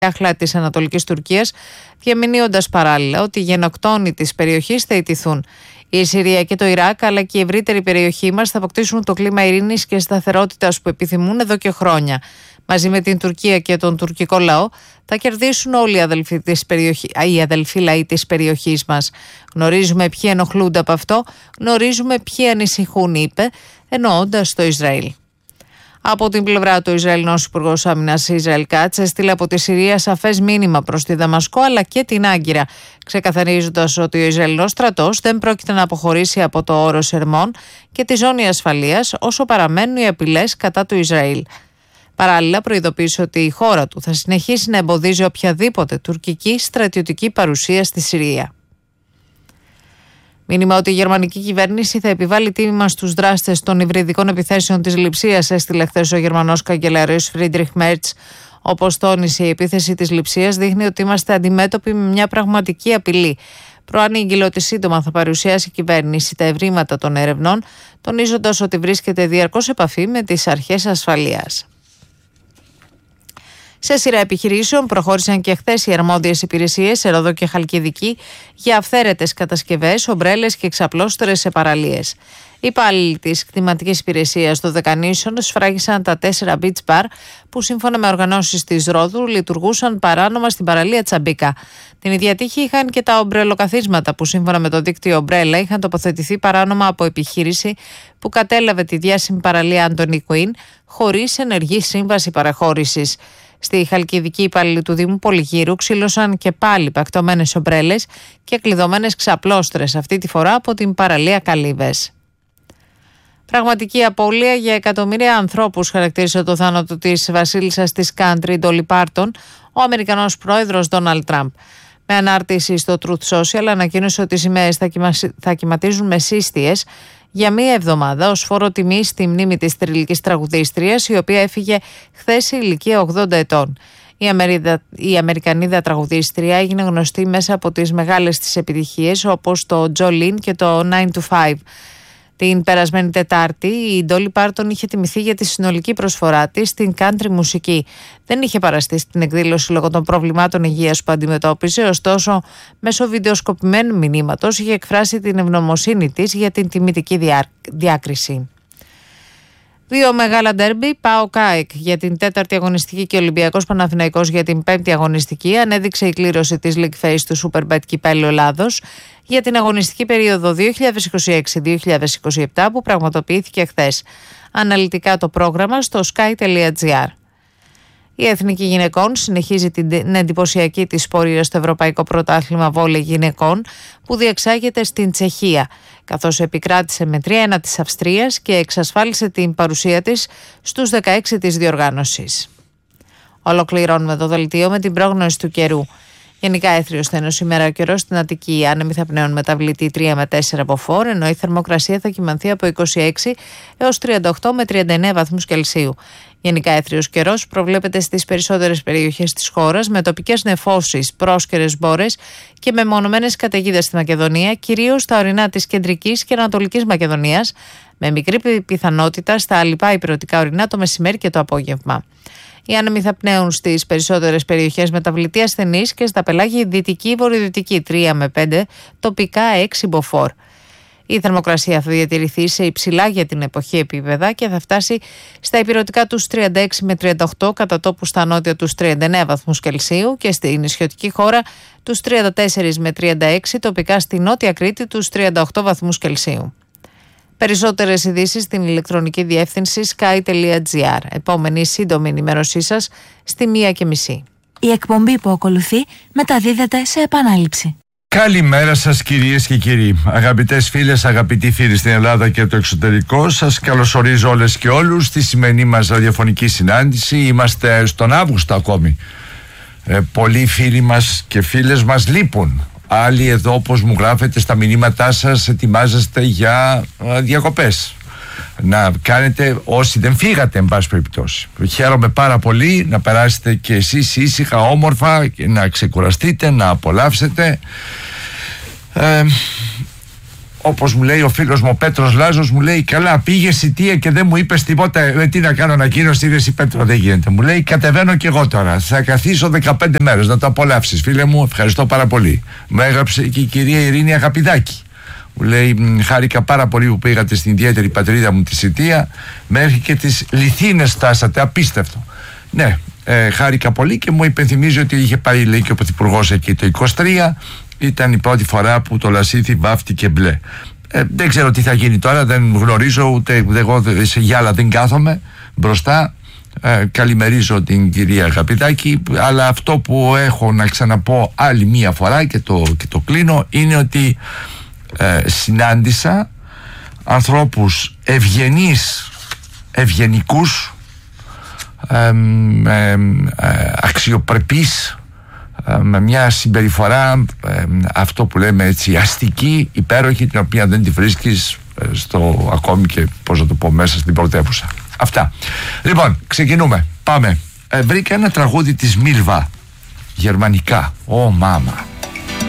άχλα της Ανατολικής Τουρκίας, διαμηνύοντας παράλληλα ότι οι γενοκτόνοι της περιοχής θα ιτηθούν. Η Συρία και το Ιράκ, αλλά και η ευρύτερη περιοχή μας, θα αποκτήσουν το κλίμα ειρήνης και σταθερότητας που επιθυμούν εδώ και χρόνια. Μαζί με την Τουρκία και τον τουρκικό λαό, θα κερδίσουν όλοι οι αδελφοί λαοί της περιοχής μας. Γνωρίζουμε ποιοι ενοχλούνται από αυτό, γνωρίζουμε ποιοι ανησυχούν, είπε, εννοώντας το Ισραήλ. Από την πλευρά του, Ισραηλινός Υπουργός Άμυνας Ισραήλ Κάτς έστειλε από τη Συρία σαφές μήνυμα προς τη Δαμασκό αλλά και την Άγκυρα, ξεκαθαρίζοντας ότι ο Ισραηλινός στρατός δεν πρόκειται να αποχωρήσει από το όρος Ερμών και τη ζώνη ασφαλείας όσο παραμένουν οι απειλές κατά του Ισραήλ. Παράλληλα, προειδοποίησε ότι η χώρα του θα συνεχίσει να εμποδίζει οποιαδήποτε τουρκική στρατιωτική παρουσία στη Συρία. Μήνυμα ότι η γερμανική κυβέρνηση θα επιβάλλει τίμημα στους δράστες των υβριδικών επιθέσεων της Λειψίας, έστειλε χθες ο Γερμανός καγκελάριος Φρίντριχ Μέρτς. Όπως τόνισε, η επίθεση της Λειψίας δείχνει ότι είμαστε αντιμέτωποι με μια πραγματική απειλή. Προανήγγειλε ότι σύντομα θα παρουσιάσει η κυβέρνηση τα ευρήματα των ερευνών, τονίζοντας ότι βρίσκεται διαρκώς επαφή με τις αρχές ασφαλείας. Σε σειρά επιχειρήσεων προχώρησαν και χθες οι αρμόδιες υπηρεσίες σε Ρόδο και Χαλκιδική για αυθαίρετες κατασκευές, ομπρέλες και εξαπλώστερες σε παραλίες. Οι υπάλληλοι της κτηματικής υπηρεσίας των Δεκανήσεων σφράγισαν τα 4 beach bar που σύμφωνα με οργανώσεις της Ρόδου λειτουργούσαν παράνομα στην παραλία Τσαμπίκα. Την ίδια τύχη είχαν και τα ομπρελοκαθίσματα που σύμφωνα με το δίκτυο Ομπρέλα είχαν τοποθετηθεί παράνομα από επιχείρηση που κατέλαβε τη διάσημη παραλία Άντονι Κουίν χωρίς ενεργή σύμβαση παραχώρησης. Στη Χαλκιδική, υπάλληλοι του Δήμου Πολυγύρου ξύλωσαν και πάλι πακτωμένες ομπρέλες και κλειδωμένες ξαπλώστρες, αυτή τη φορά από την παραλία Καλύβες. Πραγματική απώλεια για εκατομμύρια ανθρώπους, χαρακτήρισε το θάνατο της βασίλισσας της country, Ντόλι Πάρτον, ο Αμερικανός πρόεδρος Ντόναλντ Τραμπ. Με ανάρτηση στο Truth Social ανακοίνωσε ότι οι σημαίες θα κυματίζουν με σύστιες για μία εβδομάδα ως φόρο τιμής στη μνήμη της θρυλικής τραγουδίστριας, η οποία έφυγε χθες σε ηλικία 80 ετών. Η Αμερικανίδα τραγουδίστρια έγινε γνωστή μέσα από τις μεγάλες της επιτυχίες όπως το Jolene και το 9 to 5. Την περασμένη Τετάρτη, η Ντόλι Πάρτον είχε τιμηθεί για τη συνολική προσφορά της στην country μουσική. Δεν είχε παραστεί στην εκδήλωση λόγω των προβλημάτων υγείας που αντιμετώπιζε, ωστόσο, μέσω βιντεοσκοπημένου μηνύματος είχε εκφράσει την ευγνωμοσύνη της για την τιμητική διάκριση. Δύο μεγάλα ντέρμπι, ΠΑΟΚ ΑΕΚ για την 4η αγωνιστική και Ολυμπιακός Παναθηναϊκός για την 5η αγωνιστική, ανέδειξε η κλήρωση της League Phase του Superbet Κυπέλλου Ελλάδος για την αγωνιστική περίοδο 2026-2027 που πραγματοποιήθηκε χθες. Αναλυτικά το πρόγραμμα στο sky.gr. Η Εθνική Γυναικών συνεχίζει την εντυπωσιακή της πορεία στο Ευρωπαϊκό Πρωτάθλημα Βόλεϊ Γυναικών που διεξάγεται στην Τσεχία, καθώς επικράτησε με 3-1 της Αυστρίας και εξασφάλισε την παρουσία της στους 16 της διοργάνωσης. Ολοκληρώνουμε το δελτίο με την πρόγνωση του καιρού. Γενικά έθριο στένος σήμερα, ο καιρός στην Αττική, άνεμοι θα πνέουν μεταβλητή 3 με 4 μποφόρ, ενώ η θερμοκρασία θα κυμανθεί από 26 έως 38 με 39 βαθμούς Κελσίου. Γενικά έθριος καιρός προβλέπεται στις περισσότερες περιοχές της χώρας με τοπικές νεφώσεις, πρόσκαιρες μπόρες και με μονομένες καταιγίδες στη Μακεδονία, κυρίως στα ορεινά της κεντρικής και ανατολικής Μακεδονίας, με μικρή πιθανότητα στα αλλιπά ηπειρωτικά ορεινά το μεσημέρι και το απόγευμα. Οι άνεμοι θα πνέουν στις περισσότερες περιοχές μεταβλητή ασθενής και στα πελάγια δυτική βορειοδυτική 3 με 5, τοπικά 6 μποφόρ. Η θερμοκρασία θα διατηρηθεί σε υψηλά για την εποχή επίπεδα και θα φτάσει στα ηπειρωτικά τους 36 με 38, κατά τόπου στα νότια τους 39 βαθμούς Κελσίου και στη νησιωτική χώρα τους 34 με 36, τοπικά στη νότια Κρήτη τους 38 βαθμούς Κελσίου. Περισσότερες ειδήσεις στην ηλεκτρονική διεύθυνση sky.gr. Επόμενη σύντομη ενημέρωσή σας στη 1:30. Η εκπομπή που ακολουθεί μεταδίδεται σε επανάληψη. Καλημέρα σας κυρίες και κύριοι. Αγαπητές φίλες, αγαπητοί φίλοι στην Ελλάδα και το εξωτερικό, σας καλωσορίζω όλες και όλους στη σημερινή μας ραδιοφωνική συνάντηση. Είμαστε στον Αύγουστο ακόμη. Πολλοί φίλοι μας και φίλες μας λείπουν. Άλλοι εδώ, όπως μου γράφετε στα μηνύματά σας, ετοιμάζεστε για διακοπές. Να κάνετε, όσοι δεν φύγατε εν πάση περιπτώσει. Χαίρομαι πάρα πολύ να περάσετε και εσείς ήσυχα, όμορφα και να ξεκουραστείτε, να απολαύσετε. όπως μου λέει ο φίλος μου ο Πέτρος Λάζος, μου λέει καλά πήγε Σιτία και δεν μου είπες τίποτα, τι να κάνω ανακοίνωση, είδες Πέτρο, δεν γίνεται. Μου λέει κατεβαίνω και εγώ τώρα, θα καθίσω 15 μέρες να το απολαύσεις. Φίλε μου, ευχαριστώ πάρα πολύ. Μου έγραψε και η κυρία Ειρήνη Αγαπηδάκη. Μου λέει χάρηκα πάρα πολύ που πήγατε στην ιδιαίτερη πατρίδα μου τη Σιτία, μέχρι και τις Λιθίνες φτάσατε, απίστευτο. Ναι, χάρηκα πολύ και μου υπενθυμίζει ότι είχε πάει, λέει, και ο Πρωθυπουργός εκεί το 23. Ήταν η πρώτη φορά που το Λασίθι βάφτηκε μπλε. Δεν ξέρω τι θα γίνει τώρα, δεν γνωρίζω, ούτε εγώ σε γυάλα δεν κάθομαι μπροστά. Καλημερίζω την κυρία Αγαπηδάκη, αλλά αυτό που έχω να ξαναπώ άλλη μία φορά και το κλείνω είναι ότι συνάντησα ανθρώπους ευγενικούς, αξιοπρεπείς, με μια συμπεριφορά αυτό που λέμε έτσι αστική, υπέροχη, την οποία δεν τη βρίσκεις ακόμη και πώς να το πω μέσα στην πρωτεύουσα. Αυτά. Λοιπόν, ξεκινούμε. Πάμε. Βρήκα ένα τραγούδι της Μίλβα, γερμανικά. Ω μάμα.